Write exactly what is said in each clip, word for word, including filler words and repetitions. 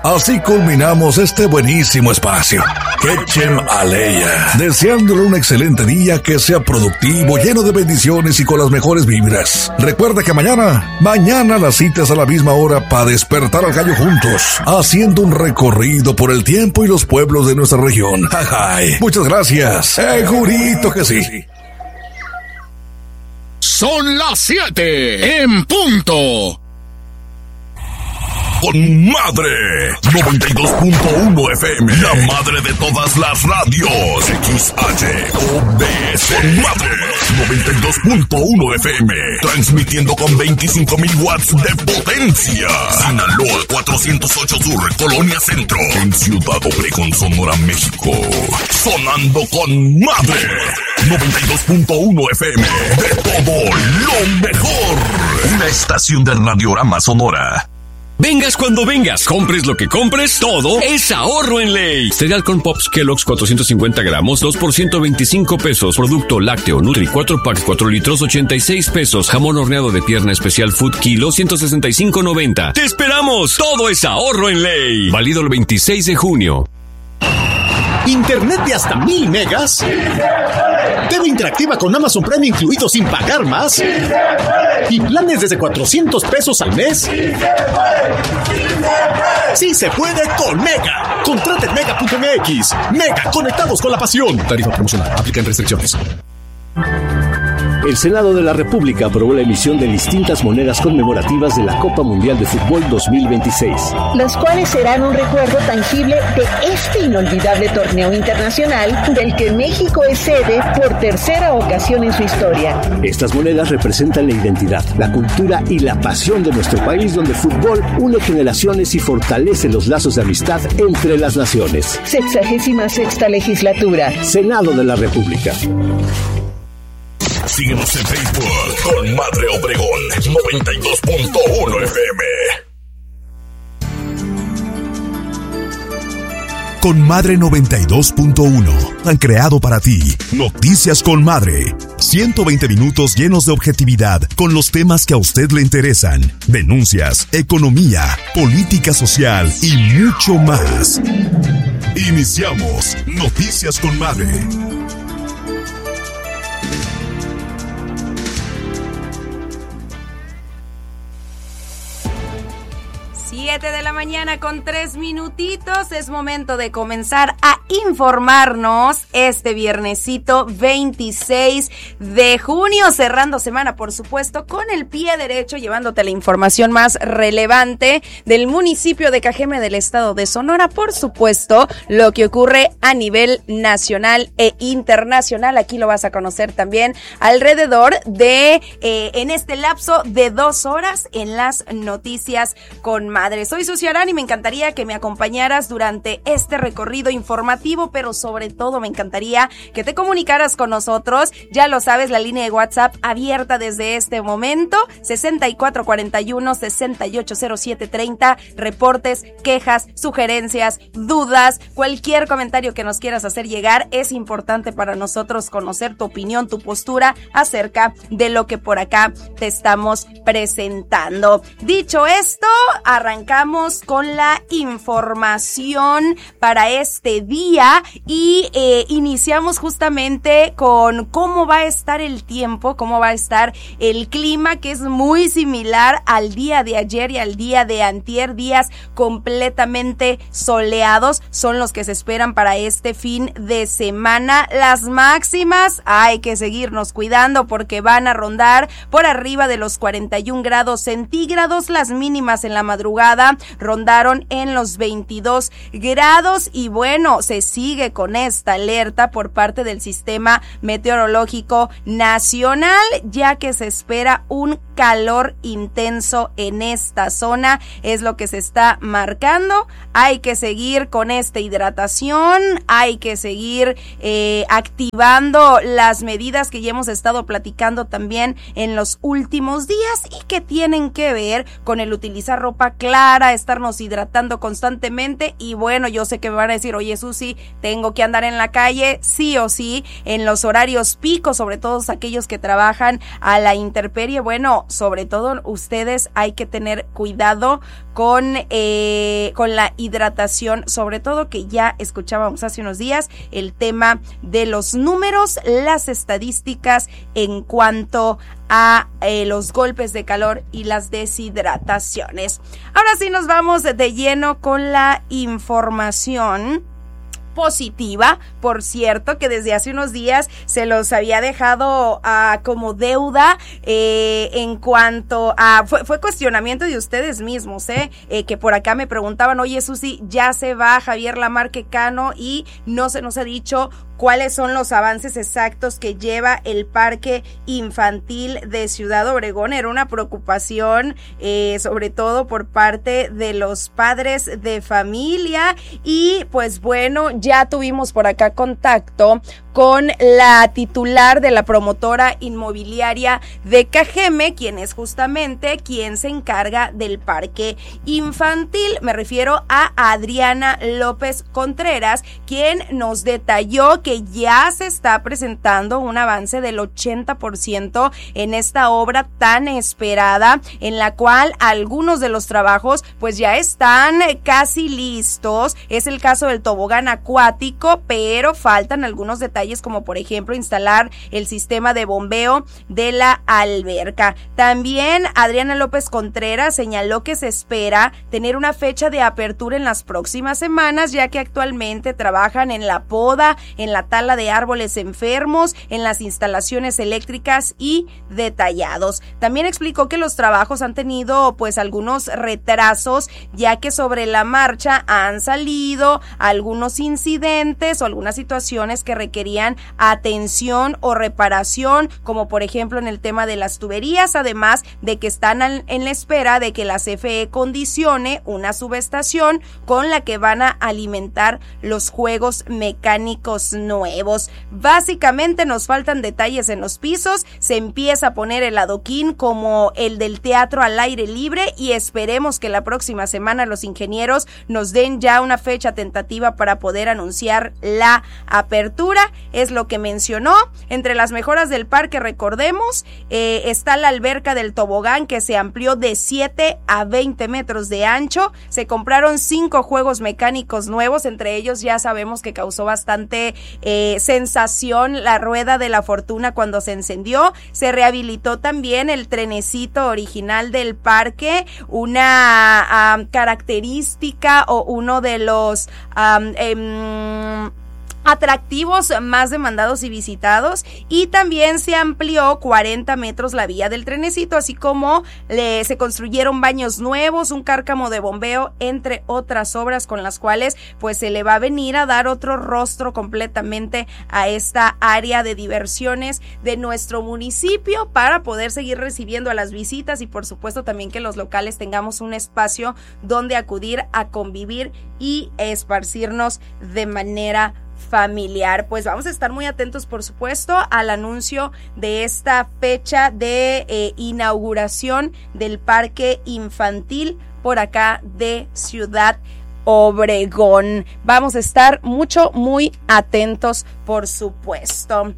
Así culminamos este buenísimo espacio. Quechem Aleya, deseándole un excelente día, que sea productivo, lleno de bendiciones y con las mejores vibras. Recuerda que mañana, mañana las citas a la misma hora para despertar al gallo juntos, haciendo un recorrido por el tiempo y los pueblos de nuestra región. Ajay. Muchas gracias. Segurito que sí. Son las siete en punto. Con Madre noventa y dos punto uno F M, la madre de todas las radios. X H O B S. Con Madre noventa y dos punto uno F M, transmitiendo con veinticinco mil watts de potencia. Sinaloa cuatrocientos ocho Sur, Colonia Centro, en Ciudad Obregón, Sonora, México. Sonando con Madre noventa y dos punto uno F M, de todo lo mejor. Una estación de Radiorama Sonora. Vengas cuando vengas, compres lo que compres, todo es ahorro en ley. Cereal Corn Pops Kellogg's cuatrocientos cincuenta gramos, dos por ciento veinticinco pesos. Producto lácteo Nutri cuatro pack cuatro litros, ochenta y seis pesos. Jamón horneado de pierna especial Food Kilo, ciento sesenta y cinco noventa. ¡Te esperamos! Todo es ahorro en ley. Válido el veintiséis de junio. ¿Internet de hasta mil megas? T V interactiva con Amazon Prime incluido sin pagar más. ¿Y planes desde cuatrocientos pesos al mes? ¡Sí se puede con Mega! Contrate en mega punto m x. Mega, conectados con la pasión. Tarifa promocional. Aplican restricciones. El Senado de la República aprobó la emisión de distintas monedas conmemorativas de la Copa Mundial de Fútbol dos mil veintiséis. Las cuales serán un recuerdo tangible de este inolvidable torneo internacional del que México es sede por tercera ocasión en su historia. Estas monedas representan la identidad, la cultura y la pasión de nuestro país, donde el fútbol une generaciones y fortalece los lazos de amistad entre las naciones. Sexagésima sexta legislatura. Senado de la República. Síguenos en Facebook con Madre Obregón noventa y dos punto uno F M. Con Madre noventa y dos punto uno han creado para ti Noticias con Madre. ciento veinte minutos llenos de objetividad con los temas que a usted le interesan. Denuncias, economía, política social y mucho más. Iniciamos Noticias con Madre. siete de la mañana con tres minutitos. Es momento de comenzar a informarnos este viernesito veintiséis de junio, cerrando semana, por supuesto, con el pie derecho, llevándote la información más relevante del municipio de Cajeme del estado de Sonora. Por supuesto, lo que ocurre a nivel nacional e internacional. Aquí lo vas a conocer también alrededor de, eh, en este lapso de dos horas en las noticias con Madre. Soy Susi Arán y me encantaría que me acompañaras durante este recorrido informativo, pero sobre todo me encantaría que te comunicaras con nosotros. Ya lo sabes, la línea de WhatsApp abierta desde este momento, sesenta y cuatro cuarenta y uno, sesenta y ocho cero siete treinta. Reportes, quejas, sugerencias, dudas, cualquier comentario que nos quieras hacer llegar. Es importante para nosotros conocer tu opinión, tu postura acerca de lo que por acá te estamos presentando. Dicho esto, arrancamos con la información para este día y eh, iniciamos justamente con cómo va a estar el tiempo, cómo va a estar el clima, que es muy similar al día de ayer y al día de antier. Días completamente soleados son los que se esperan para este fin de semana. Las máximas hay que seguirnos cuidando porque van a rondar por arriba de los cuarenta y un grados centígrados. Las mínimas en la madrugada rondaron en los veintidós grados y bueno, se sigue con esta alerta por parte del Sistema Meteorológico Nacional, ya que se espera un calor intenso en esta zona, es lo que se está marcando. Hay que seguir con esta hidratación, hay que seguir eh, activando las medidas que ya hemos estado platicando también en los últimos días y que tienen que ver con el utilizar ropa clara clara, estarnos hidratando constantemente. Y bueno, yo sé que me van a decir, oye Susi, tengo que andar en la calle, sí o sí, en los horarios picos, sobre todo aquellos que trabajan a la intemperie. Bueno, sobre todo ustedes hay que tener cuidado con, eh, con la hidratación, sobre todo que ya escuchábamos hace unos días el tema de los números, las estadísticas en cuanto a eh, los golpes de calor y las deshidrataciones. Ahora sí nos vamos de lleno con la información positiva, por cierto, que desde hace unos días se los había dejado uh, como deuda eh, en cuanto a, fue, fue cuestionamiento de ustedes mismos, eh, eh, que por acá me preguntaban, oye Susi, ya se va Javier Lamarque Cano y no se nos ha dicho cuáles son los avances exactos que lleva el Parque Infantil de Ciudad Obregón. Era una preocupación, eh, sobre todo por parte de los padres de familia. Y pues bueno, ya tuvimos por acá contacto con la titular de la promotora inmobiliaria de Cajeme, quien es justamente quien se encarga del parque infantil. Me refiero a Adriana López Contreras, quien nos detalló que ya se está presentando un avance del ochenta por ciento en esta obra tan esperada, en la cual algunos de los trabajos pues ya están casi listos. Es el caso del tobogán acuático, pero faltan algunos detalles, como por ejemplo instalar el sistema de bombeo de la alberca. También Adriana López Contreras señaló que se espera tener una fecha de apertura en las próximas semanas, ya que actualmente trabajan en la poda, en la tala de árboles enfermos, en las instalaciones eléctricas y detallados. También explicó que los trabajos han tenido pues algunos retrasos, ya que sobre la marcha han salido algunos incidentes o algunas situaciones que requerían atención o reparación, como por ejemplo en el tema de las tuberías, además de que están en la espera de que la C F E condicione una subestación con la que van a alimentar los juegos mecánicos nuevos. Básicamente nos faltan detalles en los pisos, se empieza a poner el adoquín como el del teatro al aire libre y esperemos que la próxima semana los ingenieros nos den ya una fecha tentativa para poder anunciar la apertura. Es lo que mencionó. Entre las mejoras del parque, recordemos, eh, está la alberca del tobogán, que se amplió de siete a veinte metros de ancho. Se compraron cinco juegos mecánicos nuevos, entre ellos ya sabemos que causó bastante eh, sensación la rueda de la fortuna cuando se encendió. Se rehabilitó también el trenecito original del parque, una um, característica o uno de los um, eh, atractivos más demandados y visitados, y también se amplió cuarenta metros la vía del trenecito, así como le, se construyeron baños nuevos, un cárcamo de bombeo, entre otras obras con las cuales pues se le va a venir a dar otro rostro completamente a esta área de diversiones de nuestro municipio, para poder seguir recibiendo a las visitas y por supuesto también que los locales tengamos un espacio donde acudir a convivir y esparcirnos de manera familiar. Pues vamos a estar muy atentos, por supuesto, al anuncio de esta fecha de eh, inauguración del parque infantil por acá de Ciudad Obregón. Vamos a estar mucho, muy atentos, por supuesto.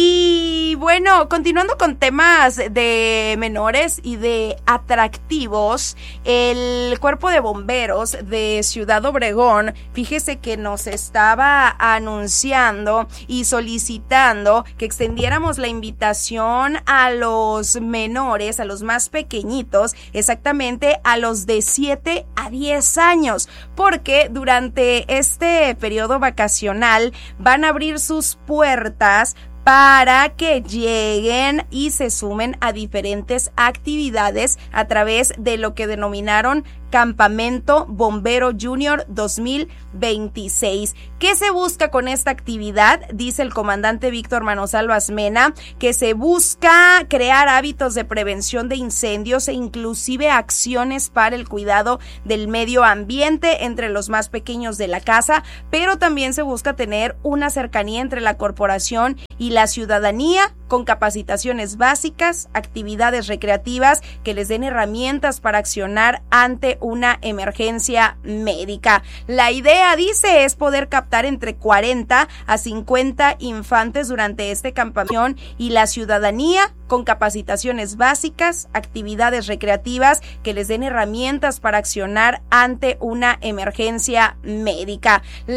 Y bueno, continuando con temas de menores y de atractivos, el Cuerpo de Bomberos de Ciudad Obregón, fíjese que nos estaba anunciando y solicitando que extendiéramos la invitación a los menores, a los más pequeñitos, exactamente a los de siete a diez años, porque durante este periodo vacacional van a abrir sus puertas para que lleguen y se sumen a diferentes actividades a través de lo que denominaron Campamento Bombero Junior dos mil veintiséis. ¿Qué se busca con esta actividad? Dice el comandante Víctor Manosalva Asmena que se busca crear hábitos de prevención de incendios e inclusive acciones para el cuidado del medio ambiente entre los más pequeños de la casa, pero también se busca tener una cercanía entre la corporación y la ciudadanía con capacitaciones básicas, actividades recreativas que les den herramientas para accionar ante una emergencia médica. La idea, dice, es poder captar entre cuarenta a cincuenta infantes durante este campamento y la ciudadanía con capacitaciones básicas, actividades recreativas que les den herramientas para accionar ante una emergencia médica.